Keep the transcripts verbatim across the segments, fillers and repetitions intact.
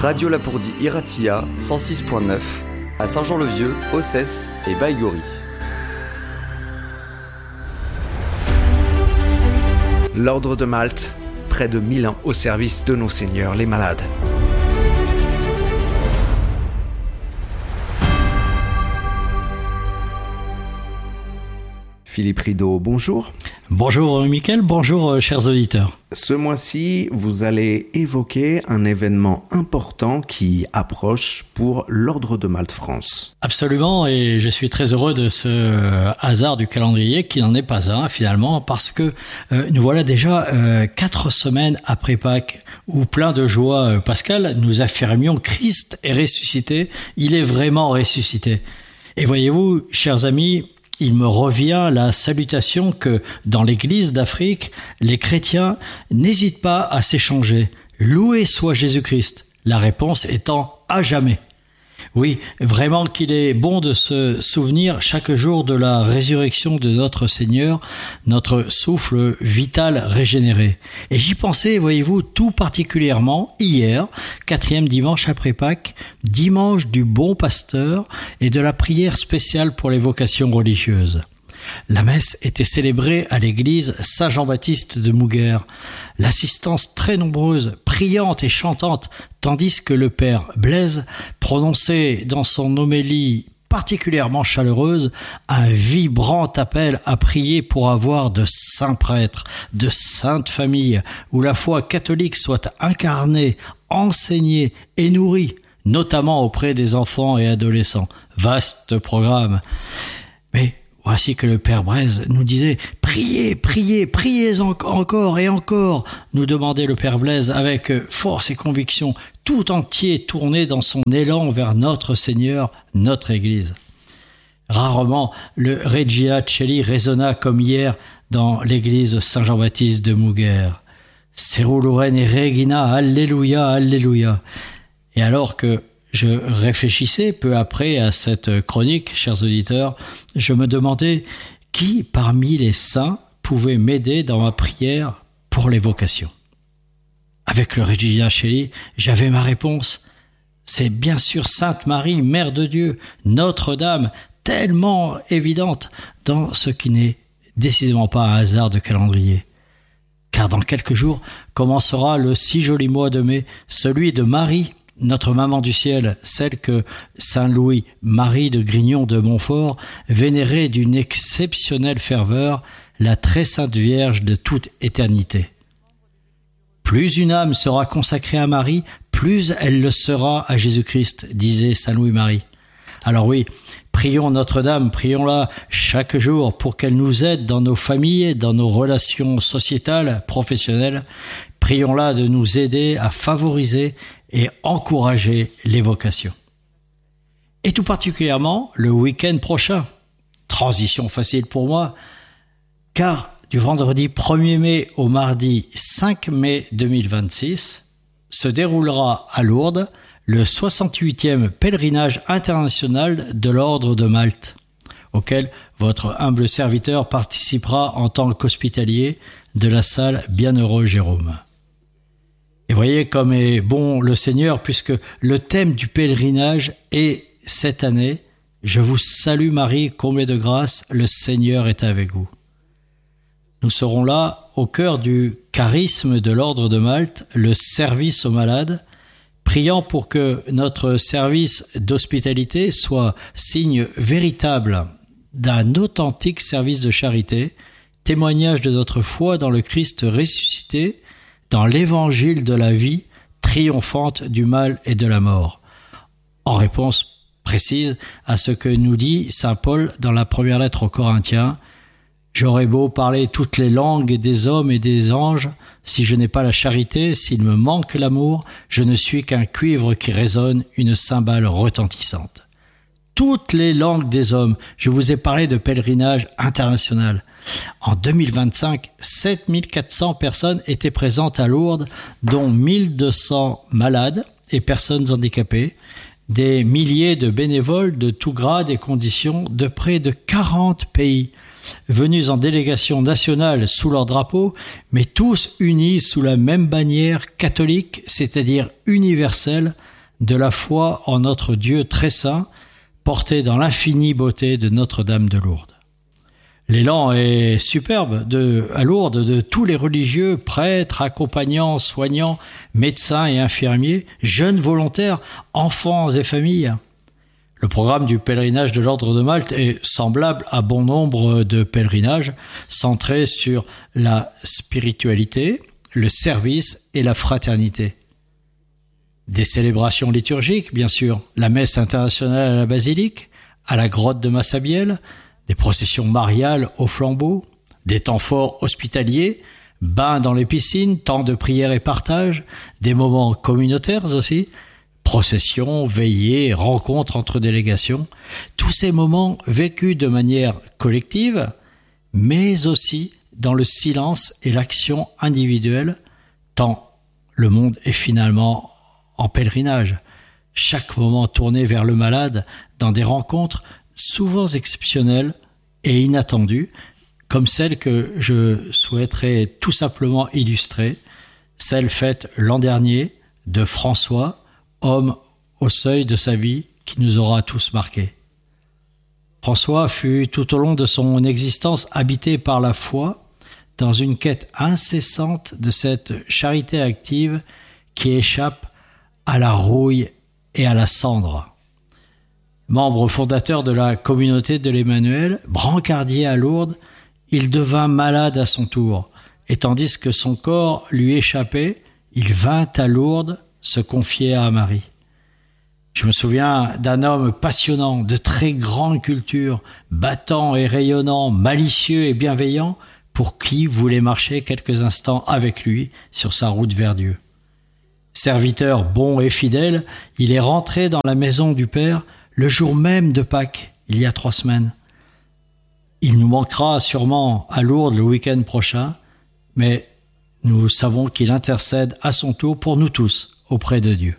Radio Lapourdie Iratia, cent six point neuf, à Saint-Jean-le-Vieux, Ossès et Baïgori. L'Ordre de Malte, près de mille ans au service de nos seigneurs les malades. Philippe Rideau, bonjour. Bonjour Mickaël, bonjour chers auditeurs. Ce mois-ci, vous allez évoquer un événement important qui approche pour l'Ordre de Malte France. Absolument, et je suis très heureux de ce hasard du calendrier qui n'en est pas un finalement, parce que euh, nous voilà déjà euh, quatre semaines après Pâques, où plein de joie, euh, Pascal, nous affirmions Christ est ressuscité, il est vraiment ressuscité. Et voyez-vous, chers amis, il me revient la salutation que, dans l'Église d'Afrique, les chrétiens n'hésitent pas à s'échanger. Loué soit Jésus-Christ, la réponse étant à jamais. Oui, vraiment qu'il est bon de se souvenir chaque jour de la résurrection de notre Seigneur, notre souffle vital régénéré. Et j'y pensais, voyez-vous, tout particulièrement hier, quatrième dimanche après Pâques, dimanche du bon pasteur et de la prière spéciale pour les vocations religieuses. La messe était célébrée à l'église Saint-Jean-Baptiste de Mouguer. L'assistance très nombreuse, priante et chantante, tandis que le père Blaise prononçait dans son homélie particulièrement chaleureuse un vibrant appel à prier pour avoir de saints prêtres, de saintes familles, où la foi catholique soit incarnée, enseignée et nourrie, notamment auprès des enfants et adolescents. Vaste programme. Mais voici que le père Blaise nous disait « Priez, priez, priez en- encore et encore !» nous demandait le père Blaise avec force et conviction, tout entier tourné dans son élan vers notre Seigneur, notre Église. Rarement, le Regia Coeli résonna comme hier dans l'église Saint-Jean-Baptiste de Mouguer. Seruluren et Regina, Alléluia, Alléluia. Et alors que je réfléchissais peu après à cette chronique, chers auditeurs, je me demandais qui parmi les saints pouvait m'aider dans ma prière pour les vocations. Avec le Regina Coeli, j'avais ma réponse. C'est bien sûr Sainte Marie, Mère de Dieu, Notre-Dame, tellement évidente dans ce qui n'est décidément pas un hasard de calendrier. Car dans quelques jours commencera le si joli mois de mai, celui de Marie, notre maman du ciel, celle que Saint Louis Marie de Grignon de Montfort vénérait d'une exceptionnelle ferveur, la très sainte Vierge de toute éternité. Plus une âme sera consacrée à Marie, plus elle le sera à Jésus-Christ, disait Saint Louis Marie. Alors oui, prions Notre-Dame, prions-la chaque jour pour qu'elle nous aide dans nos familles, dans nos relations sociétales, professionnelles. Prions-la de nous aider à favoriser et encourager les vocations. Et tout particulièrement le week-end prochain. Transition facile pour moi, car du vendredi premier mai au mardi cinq mai deux mille vingt-six se déroulera à Lourdes le soixante-huitième pèlerinage international de l'Ordre de Malte, auquel votre humble serviteur participera en tant qu'hospitalier de la salle Bienheureux Jérôme. Et voyez comme est bon le Seigneur, puisque le thème du pèlerinage est cette année « Je vous salue Marie, comblée de grâce, le Seigneur est avec vous ». Nous serons là au cœur du charisme de l'Ordre de Malte, le service aux malades, priant pour que notre service d'hospitalité soit signe véritable d'un authentique service de charité, témoignage de notre foi dans le Christ ressuscité, dans l'évangile de la vie triomphante du mal et de la mort. En réponse précise à ce que nous dit saint Paul dans la première lettre aux Corinthiens, « J'aurais beau parler toutes les langues des hommes et des anges, si je n'ai pas la charité, s'il me manque l'amour, je ne suis qu'un cuivre qui résonne, une cymbale retentissante. » Toutes les langues des hommes. Je vous ai parlé de pèlerinage international. En deux mille vingt-cinq, sept mille quatre cents personnes étaient présentes à Lourdes, dont mille deux cents malades et personnes handicapées, des milliers de bénévoles de tous grades et conditions de près de quarante pays, venus en délégation nationale sous leur drapeau, mais tous unis sous la même bannière catholique, c'est-à-dire universelle, de la foi en notre Dieu très saint, porté dans l'infinie beauté de Notre-Dame de Lourdes. L'élan est superbe de, à Lourdes de tous les religieux, prêtres, accompagnants, soignants, médecins et infirmiers, jeunes volontaires, enfants et familles. Le programme du pèlerinage de l'Ordre de Malte est semblable à bon nombre de pèlerinages, centré sur la spiritualité, le service et la fraternité. Des célébrations liturgiques, bien sûr, la messe internationale à la basilique, à la grotte de Massabielle, des processions mariales au flambeau, des temps forts hospitaliers, bains dans les piscines, temps de prière et partage, des moments communautaires aussi, processions, veillées, rencontres entre délégations, tous ces moments vécus de manière collective, mais aussi dans le silence et l'action individuelle, tant le monde est finalement en pèlerinage. Chaque moment tourné vers le malade dans des rencontres souvent exceptionnelles et inattendues, comme celle que je souhaiterais tout simplement illustrer, celle faite l'an dernier de François, homme au seuil de sa vie qui nous aura tous marqués. François fut tout au long de son existence habité par la foi, dans une quête incessante de cette charité active qui échappe à la rouille et à la cendre. Membre fondateur de la communauté de l'Emmanuel, brancardier à Lourdes, il devint malade à son tour, et tandis que son corps lui échappait, il vint à Lourdes se confier à Marie. Je me souviens d'un homme passionnant, de très grande culture, battant et rayonnant, malicieux et bienveillant, pour qui voulait marcher quelques instants avec lui sur sa route vers Dieu. Serviteur bon et fidèle, il est rentré dans la maison du Père le jour même de Pâques, il y a trois semaines. Il nous manquera sûrement à Lourdes le week-end prochain, mais nous savons qu'il intercède à son tour pour nous tous auprès de Dieu.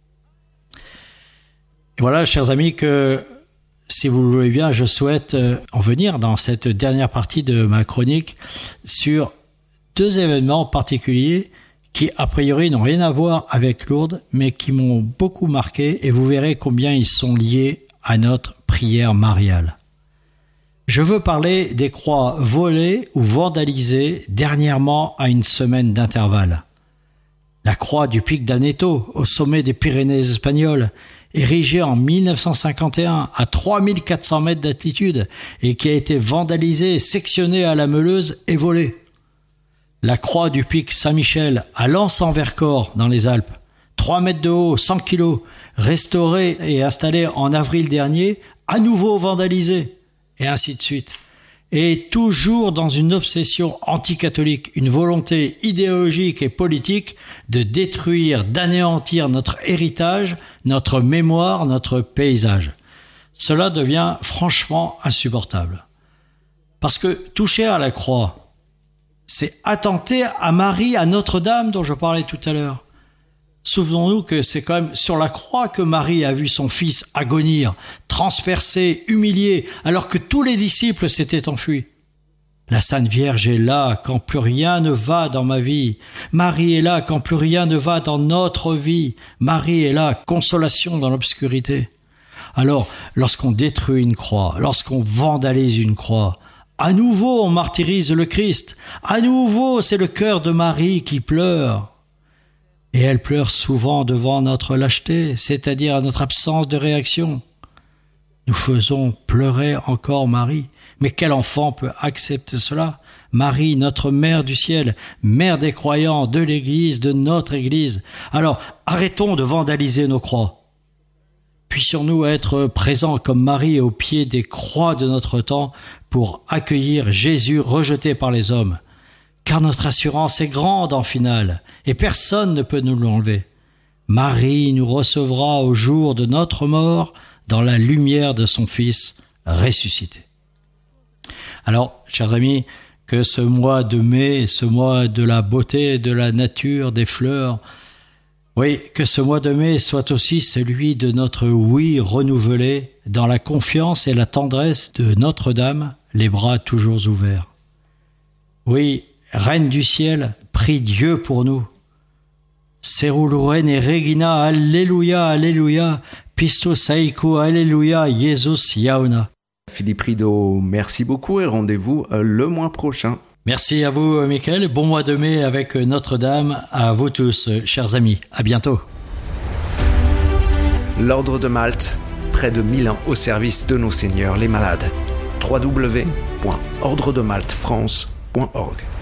Et voilà, chers amis, que si vous le voulez bien, je souhaite en venir dans cette dernière partie de ma chronique sur deux événements particuliers qui, a priori, n'ont rien à voir avec Lourdes, mais qui m'ont beaucoup marqué, et vous verrez combien ils sont liés à notre prière mariale. Je veux parler des croix volées ou vandalisées dernièrement à une semaine d'intervalle. La croix du pic d'Aneto, au sommet des Pyrénées espagnoles, érigée en mille neuf cent cinquante et un à trois mille quatre cents mètres d'altitude et qui a été vandalisée, sectionnée à la meuleuse et volée. La croix du pic Saint-Michel à Lens-en-Vercors dans les Alpes, trois mètres de haut, cent kilos, restaurée et installée en avril dernier, à nouveau vandalisée, et ainsi de suite. Et toujours dans une obsession anticatholique, une volonté idéologique et politique de détruire, d'anéantir notre héritage, notre mémoire, notre paysage. Cela devient franchement insupportable. Parce que toucher à la croix, c'est attenter à Marie, à Notre-Dame dont je parlais tout à l'heure. Souvenons-nous que c'est quand même sur la croix que Marie a vu son fils agonir, transpercé, humilié, alors que tous les disciples s'étaient enfuis. La Sainte Vierge est là quand plus rien ne va dans ma vie. Marie est là quand plus rien ne va dans notre vie. Marie est là, consolation dans l'obscurité. Alors, lorsqu'on détruit une croix, lorsqu'on vandalise une croix, à nouveau on martyrise le Christ. À nouveau c'est le cœur de Marie qui pleure. Et elle pleure souvent devant notre lâcheté, c'est-à-dire à notre absence de réaction. Nous faisons pleurer encore Marie. Mais quel enfant peut accepter cela? Marie, notre mère du ciel, mère des croyants, de l'Église, de notre Église. Alors, arrêtons de vandaliser nos croix. Puissions-nous être présents comme Marie au pied des croix de notre temps pour accueillir Jésus rejeté par les hommes. Car notre assurance est grande en finale, et personne ne peut nous l'enlever. Marie nous recevra au jour de notre mort dans la lumière de son Fils ressuscité. Alors, chers amis, que ce mois de mai, ce mois de la beauté, de la nature, des fleurs, oui, que ce mois de mai soit aussi celui de notre oui renouvelé dans la confiance et la tendresse de Notre-Dame, les bras toujours ouverts. Oui, Reine du ciel, prie Dieu pour nous. Seruluren et Regina, Alléluia, Alléluia, Pisto Saiko, Alléluia, Jesus Yauna. Philippe Rideau, merci beaucoup et rendez-vous le mois prochain. Merci à vous, Michael. Bon mois de mai avec Notre-Dame. À vous tous, chers amis. À bientôt. L'Ordre de Malte, près de mille ans au service de nos seigneurs les malades. w w w point ordre de malte france point org